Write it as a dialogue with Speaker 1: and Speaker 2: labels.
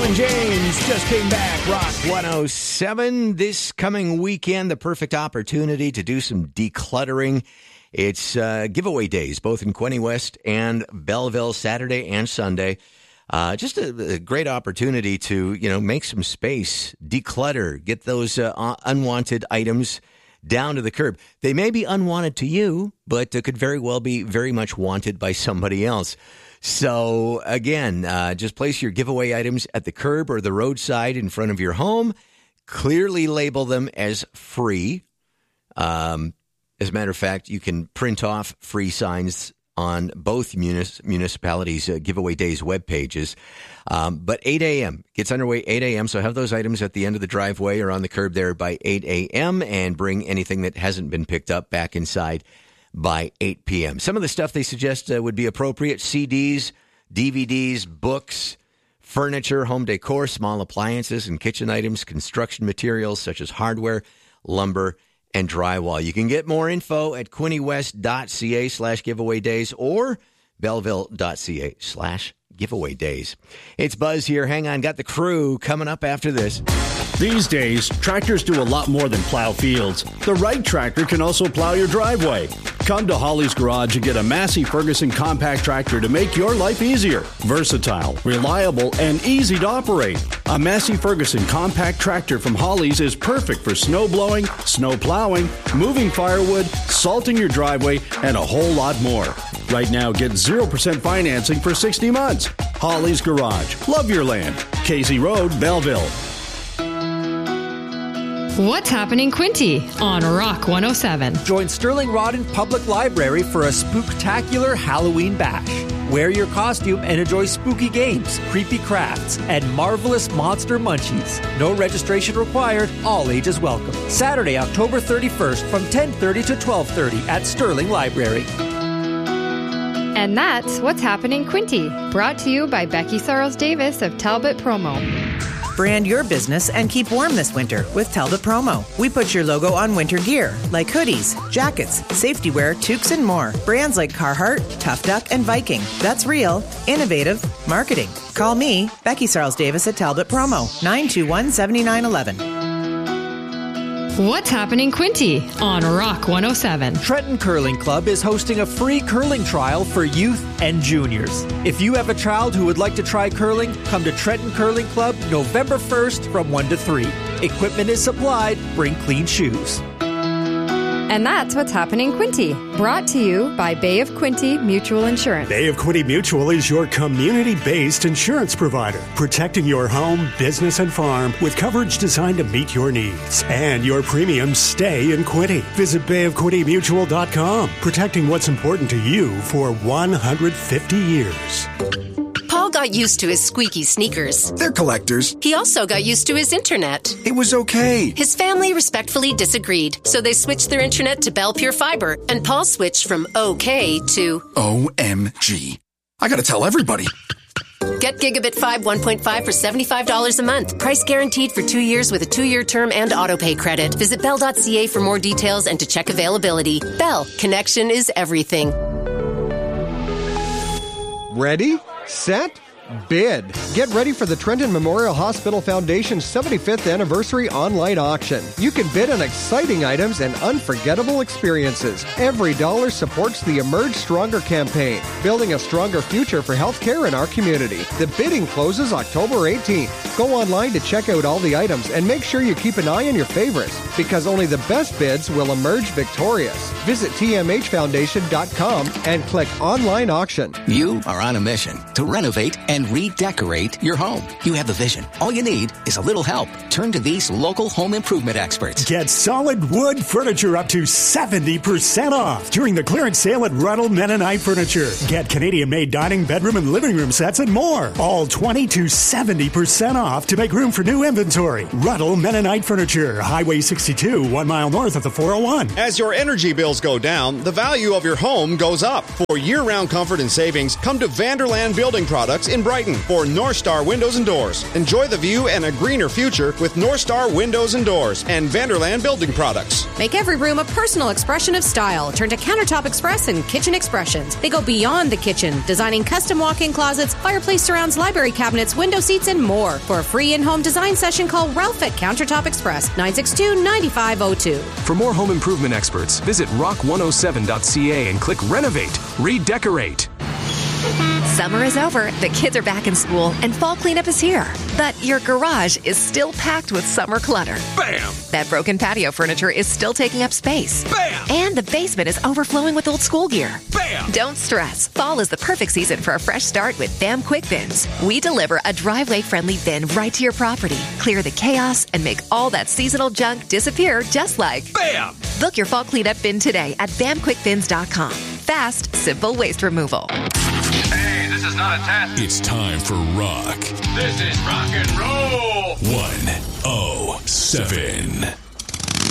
Speaker 1: Alan James just came back. Rock 107. This coming weekend, the perfect opportunity to do some decluttering. It's giveaway days, both in Quinte West and Belleville, Saturday and Sunday. Just a great opportunity to, make some space, declutter, get those unwanted items down to the curb. They may be unwanted to you, but could very well be very much wanted by somebody else. So, again, just place your giveaway items at the curb or the roadside in front of your home. Clearly label them as free. As a matter of fact, you can print off free signs on both municipalities' giveaway days web pages. But 8 a.m. gets underway 8 a.m., so have those items at the end of the driveway or on the curb there by 8 a.m. and bring anything that hasn't been picked up back inside by 8 p.m. Some of the stuff they suggest would be appropriate: CDs, DVDs, books, furniture, home decor, small appliances and kitchen items, construction materials such as hardware, lumber, and drywall. You can get more info at quintewest.ca/giveaway days or belleville.ca/giveaway days. It's Buzz here. Hang on. Got the crew coming up after this.
Speaker 2: These days, tractors do a lot more than plow fields. The right tractor can also plow your driveway. Come to Holly's Garage and get a Massey Ferguson compact tractor to make your life easier. Versatile, reliable, and easy to operate. A Massey Ferguson compact tractor from Holly's is perfect for snow blowing, snow plowing, moving firewood, salting your driveway, and a whole lot more. Right now, get 0% financing for 60 months. Holly's Garage. Love your land. Casey Road, Belleville.
Speaker 3: What's happening, Quinte on Rock 107?
Speaker 4: Join Sterling Rodden Public Library for a spooktacular Halloween bash. Wear your costume and enjoy spooky games, creepy crafts, and marvelous monster munchies. No registration required, all ages welcome. Saturday, October 31st from 10:30 to 12:30 at Sterling Library.
Speaker 3: And that's What's Happening, Quinte, brought to you by Becky Sarles Davis of Talbot Promo.
Speaker 5: Brand your business and keep warm this winter with Talbot Promo. We put your logo on winter gear like hoodies, jackets, safety wear, toques, and more. Brands like Carhartt, Tough Duck, and Viking. That's real, innovative marketing. Call me, Becky Sarles Davis at Talbot Promo, 921-7911.
Speaker 3: What's happening, Quinte on Rock 107?
Speaker 4: Trenton Curling Club is hosting a free curling trial for youth and juniors. If you have a child who would like to try curling, come to Trenton Curling Club November 1st from 1 to 3. Equipment is supplied. Bring clean shoes.
Speaker 3: And that's What's Happening, Quinte, brought to you by Bay of Quinte Mutual Insurance.
Speaker 6: Bay of Quinte Mutual is your community-based insurance provider, protecting your home, business, and farm with coverage designed to meet your needs. And your premiums stay in Quinte. Visit bayofquintemutual.com, protecting what's important to you for 150 years.
Speaker 7: Paul got used to his squeaky sneakers.
Speaker 8: They're collectors.
Speaker 7: He also got used to his internet.
Speaker 8: It was okay.
Speaker 7: His family respectfully disagreed, so they switched their internet to Bell Pure Fiber, and Paul switched from okay to
Speaker 8: OMG. I gotta tell everybody.
Speaker 7: Get Gigabit 5 1.5 for $75 a month. Price guaranteed for 2 years with a 2-year term and autopay credit. Visit Bell.ca for more details and to check availability. Bell. Connection is everything.
Speaker 9: Ready? Set? Bid. Get ready for the Trenton Memorial Hospital Foundation's 75th anniversary online auction. You can bid on exciting items and unforgettable experiences. Every dollar supports the Emerge Stronger campaign, building a stronger future for healthcare in our community. The bidding closes October 18th. Go online to check out all the items and make sure you keep an eye on your favorites, because only the best bids will emerge victorious. Visit tmhfoundation.com and click online auction.
Speaker 10: You are on a mission to renovate and redecorate your home. You have the vision. All you need is a little help. Turn to these local home improvement experts.
Speaker 6: Get solid wood furniture up to 70% off during the clearance sale at Ruddle Mennonite Furniture. Get Canadian-made dining, bedroom, and living room sets and more. All 20 to 70% off to make room for new inventory. Ruddle Mennonite Furniture, Highway 62, 1 mile north of the 401.
Speaker 11: As your energy bills go down, the value of your home goes up. For year-round comfort and savings, come to Vanderland Building Products in in Brighton for North Star Windows and Doors. Enjoy the view and a greener future with North Star Windows and Doors and Vanderland Building Products.
Speaker 12: Make every room a personal expression of style. Turn to Countertop Express and Kitchen Expressions. They go beyond the kitchen, designing custom walk-in closets, fireplace surrounds, library cabinets, window seats, and more. For a free in-home design session, call Ralph at Countertop Express, 962-9502.
Speaker 13: For more home improvement experts, visit rock107.ca and click Renovate, Redecorate.
Speaker 14: Summer is over, the kids are back in school, and fall cleanup is here. But your garage is still packed with summer clutter.
Speaker 13: Bam!
Speaker 14: That broken patio furniture is still taking up space.
Speaker 13: Bam!
Speaker 14: And the basement is overflowing with old school gear.
Speaker 13: Bam!
Speaker 14: Don't stress. Fall is the perfect season for a fresh start with BAM Quick Bins. We deliver a driveway-friendly bin right to your property, clear the chaos, and make all that seasonal junk disappear just like
Speaker 13: BAM!
Speaker 14: Book your fall cleanup bin today at BAMQuickBins.com. Fast, simple waste removal.
Speaker 15: Hey, this is not a test.
Speaker 16: It's time for rock.
Speaker 15: This is rock and roll.
Speaker 16: 107.